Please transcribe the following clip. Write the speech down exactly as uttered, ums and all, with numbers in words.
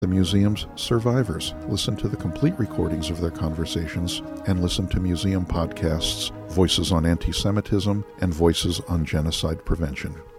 the museum's survivors. Listen to the complete recordings of their conversations and listen to museum podcasts, Voices on Anti-Semitism and Voices on Genocide Prevention.